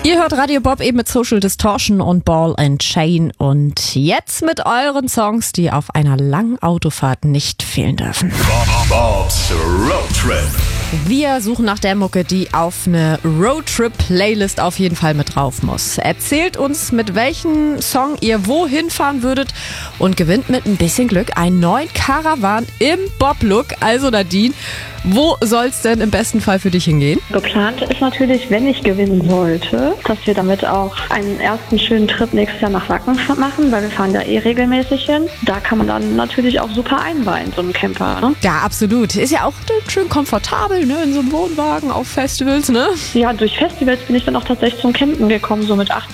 Ihr hört Radio Bob eben mit Social Distortion und Ball and Chain und jetzt mit euren Songs, die auf einer langen Autofahrt nicht fehlen dürfen. Bob's Road Trip. Wir suchen nach der Mucke, die auf eine Roadtrip-Playlist auf jeden Fall mit drauf muss. Erzählt uns, mit welchem Song ihr wohin fahren würdet und gewinnt mit ein bisschen Glück einen neuen Caravan im Bob-Look. Also Nadine, wo soll's denn im besten Fall für dich hingehen? Geplant ist natürlich, wenn ich gewinnen sollte, dass wir damit auch einen ersten schönen Trip nächstes Jahr nach Wacken machen, weil wir fahren da regelmäßig hin. Da kann man dann natürlich auch super einweihen, so einen Camper. Ne? Ja, absolut. Ist ja auch schön komfortabel, ne? In so einem Wohnwagen auf Festivals, ne? Ja, durch Festivals bin ich dann auch tatsächlich zum Campen gekommen, so mit 18,